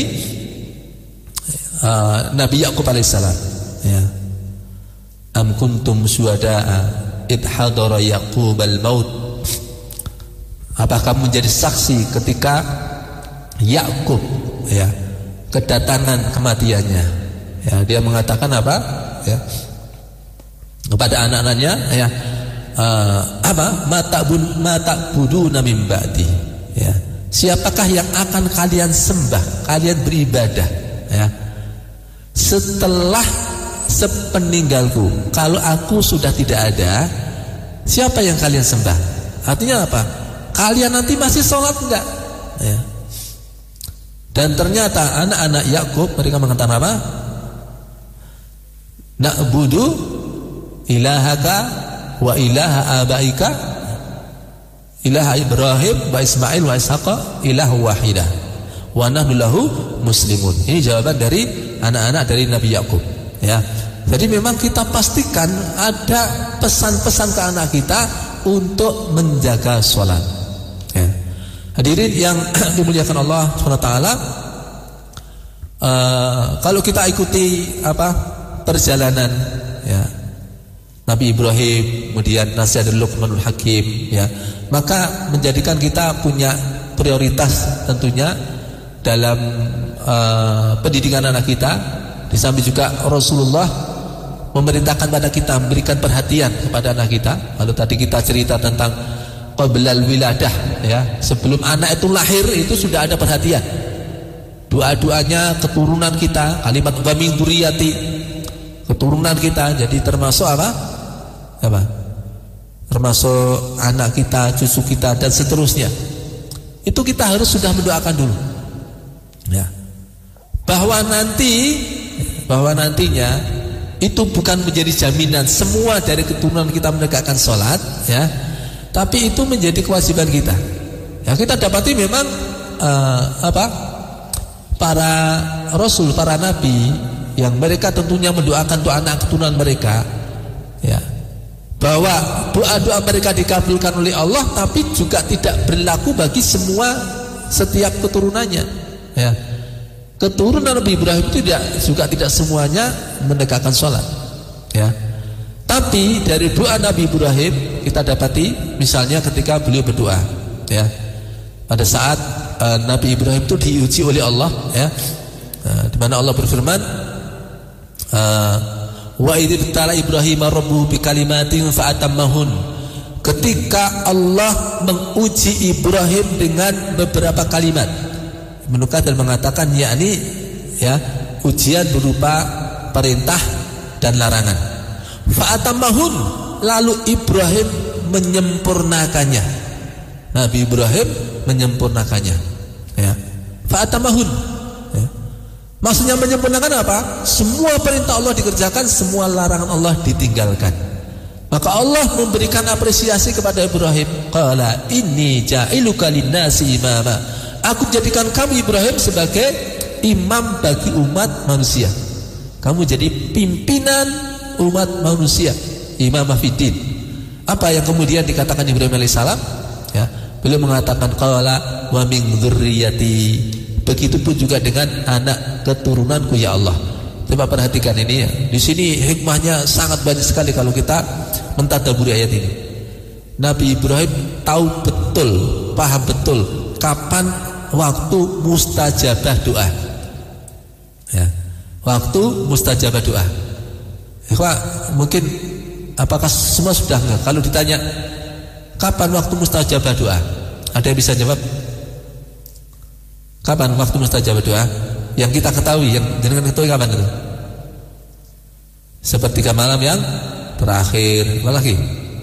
uh, Nabi Yakub alaihissalam ya. Am kuntum syuhada'a id hadara Yaqubal maut. Apakah kamu menjadi saksi ketika Yakub ya kedatangan kematiannya? Ya, dia mengatakan apa? Ya, kepada anak-anaknya ya, uh, apa? Mata bun mata buduna min ba'di. Ya. Siapakah yang akan kalian sembah, kalian beribadah ya setelah sepeninggalku? Kalau aku sudah tidak ada, siapa yang kalian sembah? Artinya apa? Kalian nanti masih sholat enggak? Ya. Dan ternyata anak-anak Yakub mereka mengatakan apa? Na'budu ilahaka wa ilaha abaika, ilaha Ibrahim wa Ismail wa Ishaqa ilahu wahidah wa nahnu lahu muslimun. Ini jawaban dari anak-anak dari Nabi Yakub ya. Jadi memang kita pastikan ada pesan-pesan ke anak kita untuk menjaga sholat ya. Hadirin yang dimuliakan Allah subhanahu wa taala, uh, kalau kita ikuti apa perjalanan ya Nabi Ibrahim, kemudian nasihat dari Luqmanul Hakim ya, maka menjadikan kita punya prioritas tentunya dalam uh, pendidikan anak kita. Di samping juga Rasulullah memerintahkan pada kita memberikan perhatian kepada anak kita. Lalu tadi kita cerita tentang qablal wiladah ya, sebelum anak itu lahir itu sudah ada perhatian. Doa-doanya keturunan kita, kalimat wa min dzurriyyati, keturunan kita, jadi termasuk apa? Apa? Termasuk anak kita, cucu kita dan seterusnya. Itu kita harus sudah mendoakan dulu. Ya. Bahwa nanti bahwa nantinya itu bukan menjadi jaminan semua dari keturunan kita menegakkan sholat ya, tapi itu menjadi kewajiban kita. Ya, kita dapati memang uh, apa? Para rasul, para nabi yang mereka tentunya mendoakan doa anak keturunan mereka ya, bahwa doa-doa mereka dikabulkan oleh Allah, tapi juga tidak berlaku bagi semua setiap keturunannya ya. Keturunan Nabi Ibrahim itu tidak, juga tidak semuanya menegakkan sholat ya. Tapi dari doa Nabi Ibrahim kita dapati misalnya ketika beliau berdoa ya, pada saat uh, Nabi Ibrahim itu diuji oleh Allah ya, uh, di mana Allah berfirman, uh, wa idh tala Ibrahim rabbuhu bikalimatin fa'atammahun. Ketika Allah menguji Ibrahim dengan beberapa kalimat, Ibnu Katsir mengatakan yakni ya ujian berupa perintah dan larangan. Fa'atammahun, lalu Ibrahim menyempurnakannya. Nabi Ibrahim menyempurnakannya ya. Fa'atammahun ya. Maksudnya menyempurnakan apa? Semua perintah Allah dikerjakan, semua larangan Allah ditinggalkan. Maka Allah memberikan apresiasi kepada Ibrahim. Qala inni ja'iluka lin-nasi imama. Aku jadikan kamu Ibrahim sebagai imam bagi umat manusia. Kamu jadi pimpinan umat manusia, imam fiddin. Apa yang kemudian dikatakan Ibrahim alaihissalam? Ya, beliau mengatakan qala wa min dzurriyyati. Begitupun juga dengan anak keturunanku ya Allah. Coba perhatikan ini ya. Di sini hikmahnya sangat banyak sekali kalau kita mentadabburi ayat ini. Nabi Ibrahim tahu betul, paham betul kapan waktu mustajabah doa ya, waktu mustajabah doa. Ikhwah, mungkin apakah semua sudah enggak? Kalau ditanya kapan waktu mustajabah doa, ada yang bisa jawab? Kapan waktu mustajabah doa? Yang kita ketahui, yang jenengan ketahui kapan itu? Sepertiga malam yang terakhir. Apa lagi?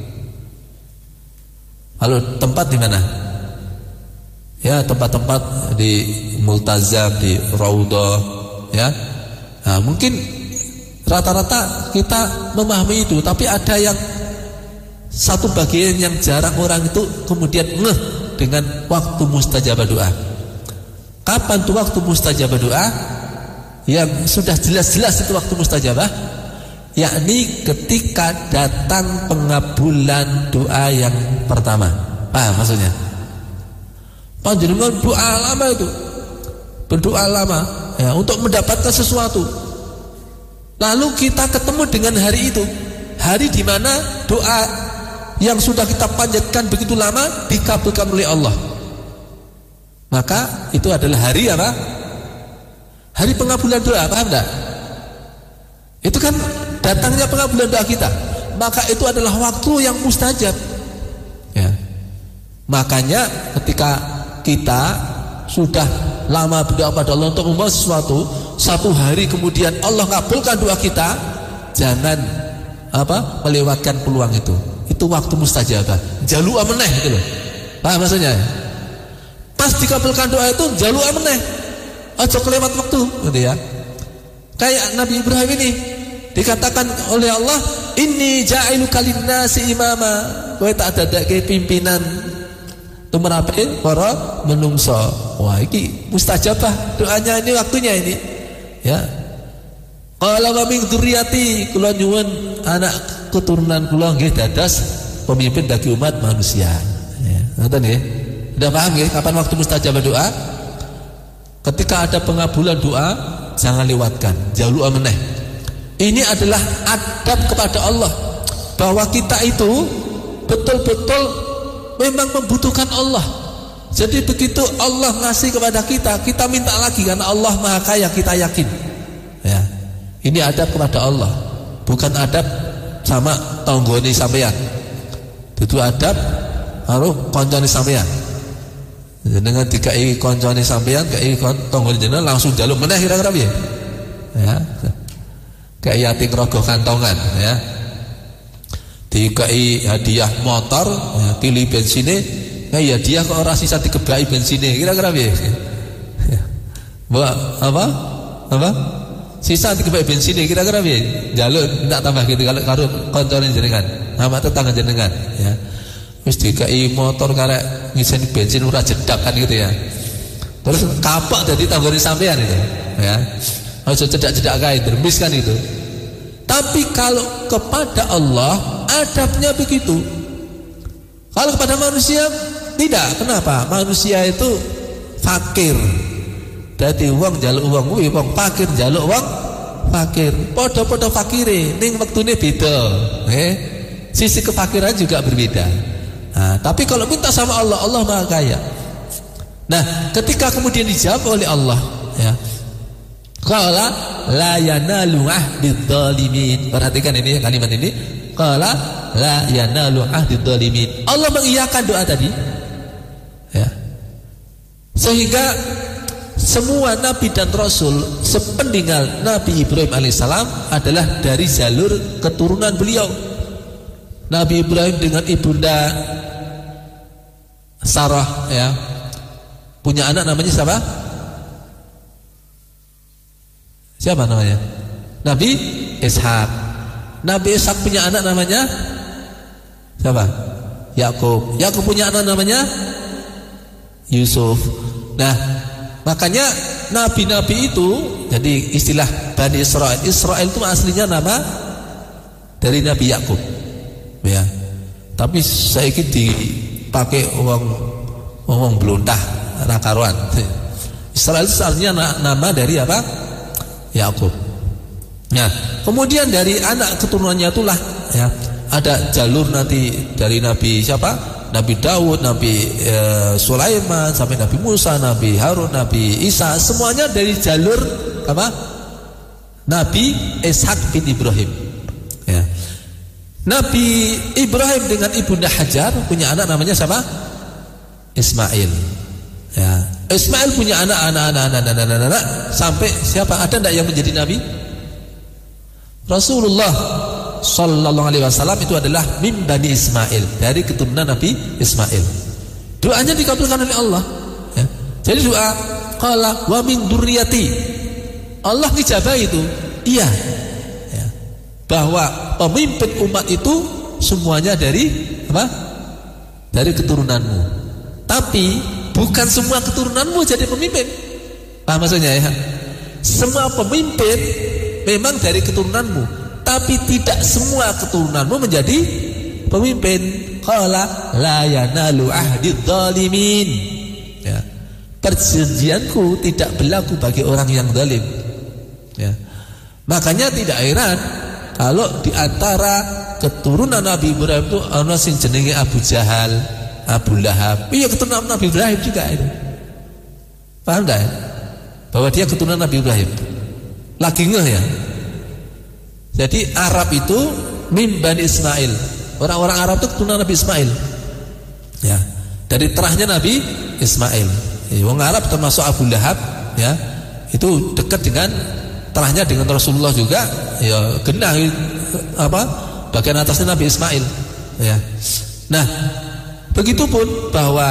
Lalu tempat di mana? Ya, tempat-tempat di multazam, di raudhah ya. Nah, mungkin rata-rata kita memahami itu, tapi ada yang satu bagian yang jarang orang itu kemudian ngeh dengan waktu mustajabah doa. Kapan tuh waktu mustajabah doa? Yang sudah jelas-jelas itu waktu mustajabah, yakni ketika datang pengabulan doa yang pertama. Paham maksudnya? Panjenengan doa lama itu, berdoa lama ya, untuk mendapatkan sesuatu. Lalu kita ketemu dengan hari itu, hari di mana doa yang sudah kita panjatkan begitu lama dikabulkan oleh Allah. Maka itu adalah hari apa? Hari pengabulan doa, paham enggak? Itu kan datangnya pengabulan doa kita. Maka itu adalah waktu yang mustajab. Ya. Makanya ketika kita sudah lama berdoa pada Allah untuk membawa sesuatu, satu hari kemudian Allah kabulkan doa kita, jangan apa? melewatkan peluang itu. Itu waktu mustajabah. Jaluk ameneh gitu loh. Paham maksudnya? Pas dikabulkan doa itu jaluk ameneh. Aja kelewat waktu, gitu ya. Kayak Nabi Ibrahim ini dikatakan oleh Allah, inni ja'iluka linnasi imama. Kowe tak dadake pimpinan tumrape para menungso. Wah, iki mustajabah doanya, ini waktunya ini. Ya. Qala wa min dzurriyyati, kula nyuwun anak keturunan kula nggih dados pemimpin bagi umat manusia. Ya, ngoten nggih. Sudah paham nggih kapan waktu mustajabah doa? Ketika ada pengabulan doa, jangan lewatkan, jaluk ameneh. Ini adalah adab kepada Allah, bahwa kita itu betul-betul memang membutuhkan Allah. Jadi begitu Allah ngasih kepada kita, kita minta lagi karena Allah Maha Kaya, kita yakin. Ya. Ini adab kepada Allah, bukan adab sama tonggone sampean. Itu adab karo koncone sampean. Dengan dikai koncone sampean, kai tonggone jenengan langsung jaluk meneh kira-kira piye? Ya. Kayak yating rogoh kantongan, ya. Dikai hadiah motor, ya, pilih bensine, kayak hadiah kok ora sisa dikebai bensine, kira-kira piye? Ya. Mbak apa? Apa? Sisa dikebai bensine, kira-kira piye? Jaluk ndak tambah gitu kalau karo koncone jenengan, sama tetangga jenengan, ya. Wis dikai motor karek ngisi bensin ora jedak kan gitu ya. Terus kapak dadi tanggone sampean itu, ya. Aja cedak-cedak kae dermis kan itu. Tapi kalau kepada Allah adabnya begitu. Kalau kepada manusia tidak. Kenapa? Manusia itu fakir. Dadi wong njaluk wong kuwi wong fakir njaluk wong fakir. Padha-padha fakire ning wektune beda. Nggih. Sisi kefakiran juga berbeda. Nah, tapi kalau minta sama Allah, Allah Maha Kaya. Nah, ketika kemudian dijawab oleh Allah, ya. Qala la yanalu ahdidz zalimin. Perhatikan ini kalimat ini. Qala la yanalu ahdidz zalimin. Allah mengiyakan doa tadi. Ya. Sehingga semua nabi dan rasul sepeninggal Nabi Ibrahim alaihissalam adalah dari jalur keturunan beliau. Nabi Ibrahim dengan ibunda Sarah, ya, punya anak namanya siapa? Siapa namanya? Nabi Ishak. Nabi Ishak punya anak namanya siapa? Yakub. Yakub punya anak namanya Yusuf. Nah, makanya nabi-nabi itu, jadi istilah Bani Israel. Israel itu aslinya nama dari Nabi Yakub. Ya. Tapi saya ini dipakai uang uang beluntah rakaruan. Israel itu artinya nama dari apa? Yakub. Nah, kemudian dari anak keturunannya itulah, ya, ada jalur nanti dari Nabi siapa? Nabi Daud, Nabi e, Sulaiman, sampai Nabi Musa, Nabi Harun, Nabi Isa, semuanya dari jalur apa? Nabi Ishak bin Ibrahim. Ya. Nabi Ibrahim dengan ibunda Hajar punya anak namanya siapa? Ismail. Ya, Ismail punya anak, anak, anak, anak, anak, anak, anak, sampai siapa? Ada tidak yang menjadi nabi? Rasulullah Sallallahu Alaihi Wasallam itu adalah min bani Ismail, dari keturunan Nabi Ismail. Doanya dikabulkan oleh Allah. Ya. Jadi doa qala wa min dzurriyyati, Allah ngijabah itu. Iya. Bahwa pemimpin umat itu semuanya dari apa? Dari keturunanmu. Tapi bukan semua keturunanmu jadi pemimpin. Paham maksudnya ya? Semua pemimpin memang dari keturunanmu, tapi tidak semua keturunanmu menjadi pemimpin. Qala la yanalu ahdidz zalimin. Ya. Perjanjianku tidak berlaku bagi orang yang zalim. Ya. Makanya tidak heran kalau di antara keturunan Nabi Ibrahim itu ana sing jenenge Abu Jahal, Abu Lahab. Iya keturunan Nabi Ibrahim juga itu. Paham enggak ya? Bahwa dia keturunan Nabi Ibrahim. Lagi ngeh ya. Jadi Arab itu min Bani Ismail. Orang-orang Arab itu keturunan Nabi Ismail. Ya, dari terahnya Nabi Ismail. Ya, wong Arab termasuk Abu Lahab, ya. Itu dekat dengan terahnya dengan Rasulullah juga. Ya, genah apa? Bagian atasnya Nabi Ismail. Ya. Nah, begitupun bahwa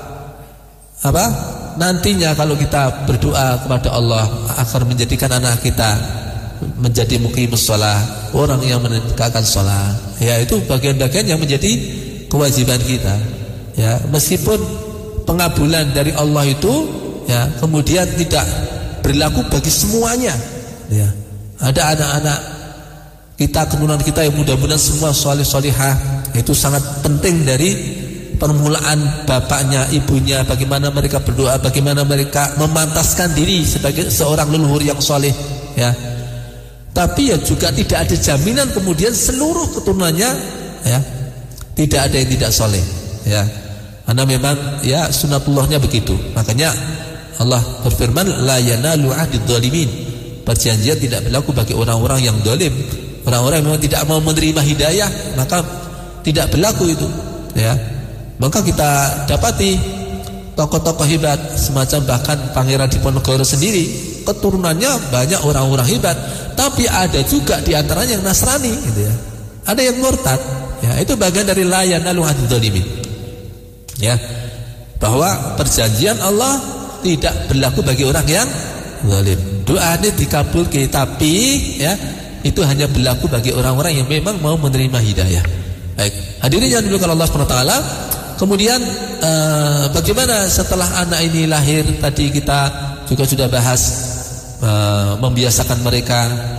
apa? Nantinya kalau kita berdoa kepada Allah agar menjadikan anak kita menjadi muqimus shalah, orang yang menegakkan shalah, ya itu bagian-bagian yang menjadi kewajiban kita. Ya, meskipun pengabulan dari Allah itu ya kemudian tidak berlaku bagi semuanya. Ya, ada anak-anak kita, keturunan kita yang mudah-mudahan semua soleh solihah, itu sangat penting dari permulaan bapaknya, ibunya, bagaimana mereka berdoa, bagaimana mereka memantaskan diri sebagai seorang leluhur yang soleh, ya. Tapi ya juga tidak ada jaminan kemudian seluruh keturunannya ya tidak ada yang tidak soleh, ya. Karena memang ya sunatullahnya begitu. Makanya Allah berfirman, la yanalu ahdidz dzalimin. Perjanjian tidak berlaku bagi orang-orang yang zalim, orang-orang yang memang tidak mau menerima hidayah, maka tidak berlaku itu, ya. Maka kita dapati tokoh-tokoh hebat semacam bahkan Pangeran Diponegoro sendiri keturunannya banyak orang-orang hebat, tapi ada juga diantaranya yang Nasrani, gitu ya. Ada yang murtad, ya. Itu bagian dari la yanalu ahdidz dzalimin, ya. Bahwa perjanjian Allah tidak berlaku bagi orang yang zalim. Doanya dikabulkan, tapi ya itu hanya berlaku bagi orang-orang yang memang mau menerima hidayah. Baik, hadirin yang dimuliakan Allah Subhanahu wa taala. Kemudian eh, bagaimana setelah anak ini lahir? Tadi kita juga sudah bahas eh, membiasakan mereka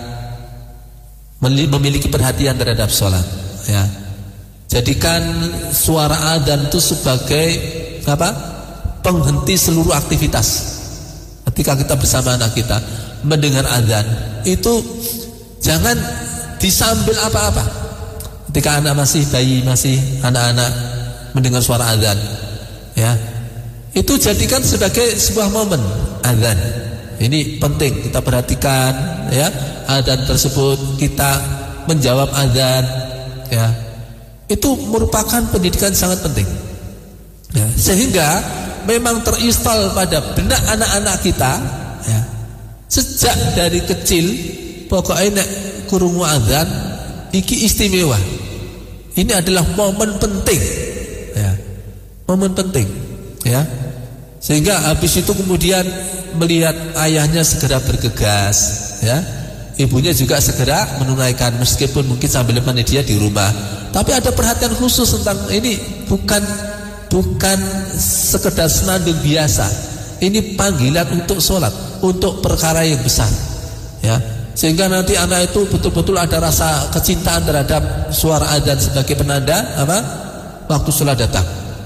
memiliki perhatian terhadap sholat, ya. Jadikan suara adzan itu sebagai apa? Penghenti seluruh aktivitas. Ketika kita bersama anak kita mendengar adzan, itu jangan disambil apa-apa. Ketika anak masih bayi, masih anak-anak mendengar suara adzan, ya, itu jadikan sebagai sebuah momen adzan. Ini penting kita perhatikan, ya. Adzan tersebut kita menjawab adzan, ya. Itu merupakan pendidikan sangat penting, ya. Sehingga memang terinstal pada benak anak-anak kita, ya. Sejak dari kecil pokoknya nek krungu adzan iki istimewa. Ini adalah momen penting, ya. Momen penting, ya. Sehingga habis itu kemudian melihat ayahnya segera bergegas, ya. Ibunya juga segera menunaikan, meskipun mungkin sambil menemani dia di rumah. Tapi ada perhatian khusus tentang ini, bukan bukan sekedar senandung biasa. Ini panggilan untuk sholat, untuk perkara yang besar, ya. Sehingga nanti anak itu betul-betul ada rasa kecintaan terhadap suara adzan sebagai penanda apa? Waktu sholat datang.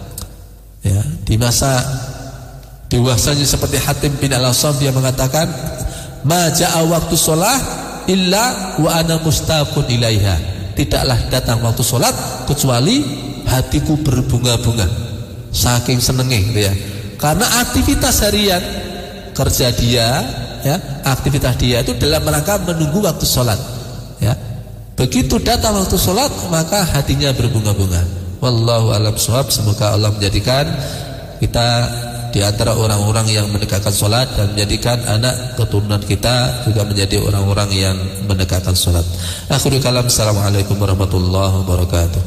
Ya, di masa dewasanya seperti Hatim bin Al-Asam, dia mengatakan, "Ma ja'a waktu sholat illa wa ana mustaqun ilaiha." Tidaklah datang waktu sholat kecuali hatiku berbunga-bunga, saking senengnya, gitu ya. Karena aktivitas harian kerja dia, ya, aktivitas dia itu dalam rangka menunggu waktu sholat, ya. Begitu datang waktu sholat maka hatinya berbunga-bunga. Wallahu a'lam bishawab. Semoga Allah menjadikan kita di antara orang-orang yang menegakkan sholat dan menjadikan anak keturunan kita juga menjadi orang-orang yang menegakkan sholat. Akhirul kalam. Assalamualaikum warahmatullahi wabarakatuh.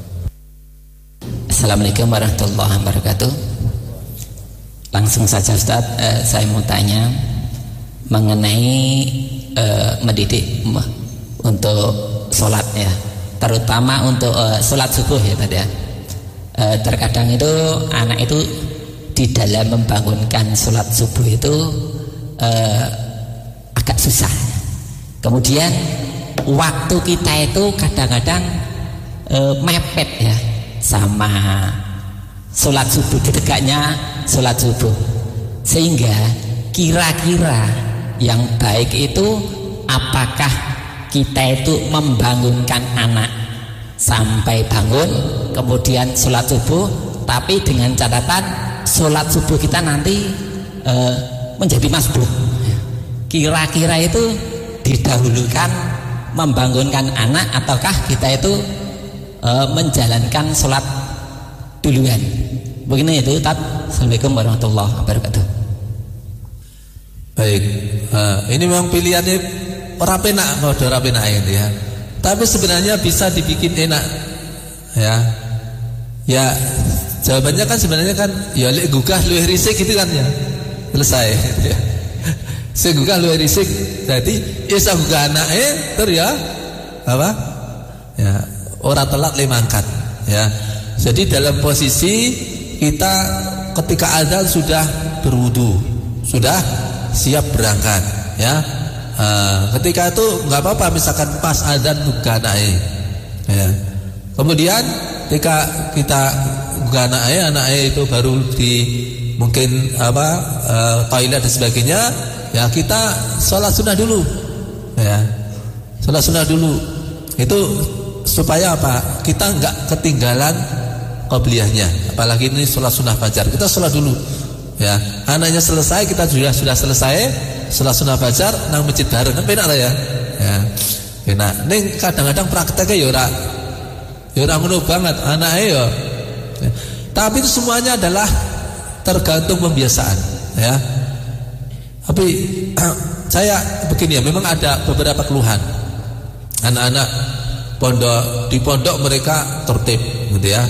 Assalamualaikum warahmatullahi wabarakatuh. Langsung saja Ustaz, eh, saya mau tanya mengenai eh, mendidik untuk sholat, ya, terutama untuk eh, sholat subuh, ya Pak, ya. Eh, terkadang itu anak itu di dalam membangunkan sholat subuh itu eh, agak susah. Kemudian waktu kita itu kadang-kadang eh, mepet, ya, sama sholat subuh, dedekatnya sholat subuh, sehingga kira-kira yang baik itu apakah kita itu membangunkan anak sampai bangun, kemudian sholat subuh, tapi dengan catatan sholat subuh kita nanti e, menjadi masbuh. Kira-kira itu didahulukan membangunkan anak ataukah kita itu e, menjalankan sholat duluan? Begini itu Ustaz. Assalamualaikum warahmatullahi wabarakatuh. Baik, uh, ini memang pilihannya ora penak, padha ora penak ini ya. Tapi sebenarnya bisa dibikin enak. Ya. Ya, jawabannya kan sebenarnya kan ya lek gugah luwih risik gitu kan ya. Selesai ya. Sing gugah luwih risik. Jadi isa gugah anake ter ya apa? Ya, ora telat le mangkat ya. Jadi dalam posisi kita ketika azan sudah berwudu, sudah siap berangkat ya. Uh, ketika itu nggak apa-apa misalkan pas azan buka anaknya ya. Kemudian ketika kita buka anaknya, anaknya itu baru di mungkin apa uh, toilet dan sebagainya ya, kita sholat sunnah dulu ya, sholat sunnah dulu itu supaya apa, kita nggak ketinggalan qobliyahnya, apalagi ini sholat sunnah fajar, kita sholat dulu ya. Anaknya selesai, kita juga sudah selesai sholat sunnah fajar nang masjid bareng kan penak lah ya. Ya. Penak. Ning kadang-kadang prakteknya ya ora ya ora ngono banget anake ya. Ya. Tapi itu semuanya adalah tergantung pembiasaan ya. Tapi saya begini ya, memang ada beberapa keluhan. Anak-anak pondok di pondok mereka tertib gitu ya.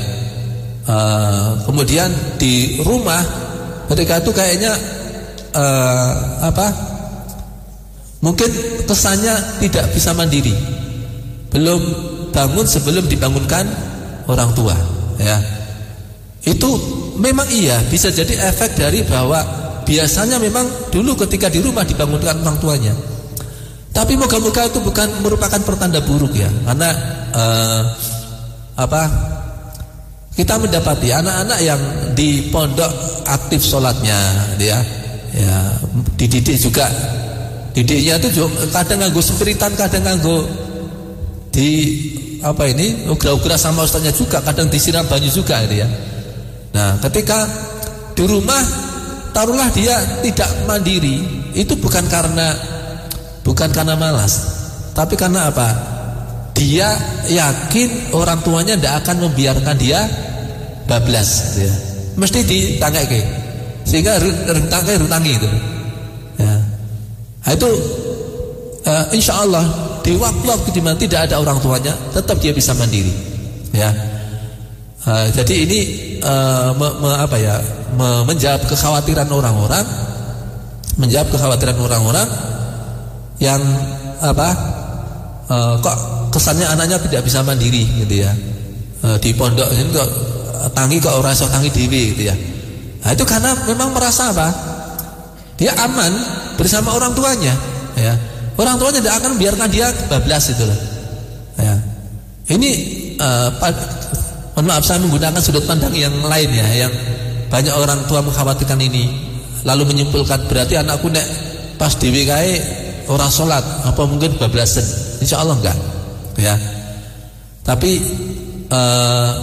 Uh, kemudian di rumah mereka itu kayaknya uh, apa? Mungkin kesannya tidak bisa mandiri, belum bangun sebelum dibangunkan orang tua ya. Itu memang iya, bisa jadi efek dari bahwa biasanya memang dulu ketika di rumah dibangunkan orang tuanya. Tapi moga-moga itu bukan merupakan pertanda buruk ya, karena uh, apa? Kita mendapati anak-anak yang di pondok aktif sholatnya, dia ya dididik juga. Didiknya itu kadang nganggo sempiritan, kadang nganggo di apa ini ugra-ugra sama ustaznya juga, kadang disiram banyu juga gitu ya. Nah, ketika di rumah taruhlah dia tidak mandiri, itu bukan karena bukan karena malas, tapi karena apa? Dia yakin orang tuanya tidak akan membiarkan dia bablas gitu ya. Mesti ditangake sehingga rentangke rentangi itu. Ya. Nah, itu uh, insya Allah di waktu-waktu dimana tidak ada orang tuanya tetap dia bisa mandiri ya. Uh, jadi ini uh, me, me, apa ya me, menjawab kekhawatiran orang-orang, menjawab kekhawatiran orang-orang yang apa uh, kok kesannya anaknya tidak bisa mandiri gitu ya. Uh, di pondok ini kok tangi kok ora iso tangi dhewe gitu ya. Nah, itu karena memang merasa apa? Dia aman bersama orang tuanya ya. Orang tuanya tidak akan biarkan dia bablas itu loh ya. Ini uh, mohon maaf saya menggunakan sudut pandang yang lain ya, yang banyak orang tua mengkhawatirkan ini, lalu menyimpulkan berarti anakku nek pas dhewe kae ora salat apa mungkin bablasan. Insyaallah enggak ya. Tapi uh,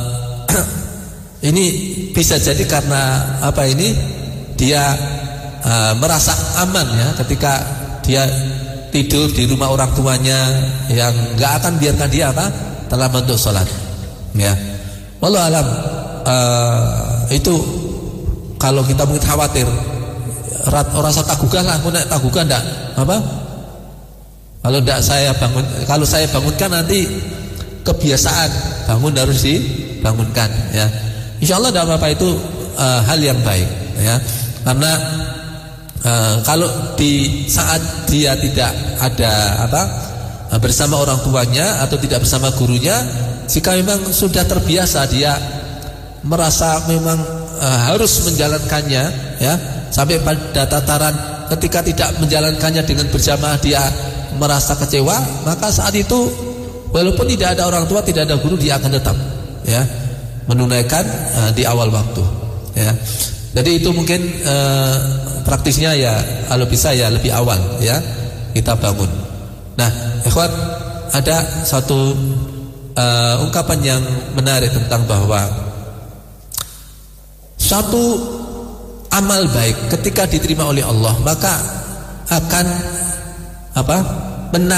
ini bisa jadi karena apa ini dia Uh, merasa aman ya ketika dia tidur di rumah orang tuanya yang nggak akan biarkan dia apa telah untuk sholat ya. Wallahu alam. Uh, itu kalau kita mungkin khawatir orang rasa tagugah lah, aku nak tagugah ndak apa? Kalau ndak saya bangun, kalau saya bangunkan nanti kebiasaan bangun harus dibangunkan ya. Insya Allah tidak apa-apa, itu uh, hal yang baik ya, karena Uh, kalau di saat dia tidak ada apa uh, bersama orang tuanya atau tidak bersama gurunya, jika memang sudah terbiasa dia merasa memang uh, harus menjalankannya ya, sampai pada tataran ketika tidak menjalankannya dengan berjamaah dia merasa kecewa, maka saat itu walaupun tidak ada orang tua, tidak ada guru, dia akan tetap ya menunaikan uh, di awal waktu ya. Jadi itu mungkin uh, praktisnya ya kalau bisa ya lebih awal ya kita bangun. Nah, ikhwan, ada satu uh, ungkapan yang menarik tentang bahwa suatu amal baik ketika diterima oleh Allah maka akan apa? Benar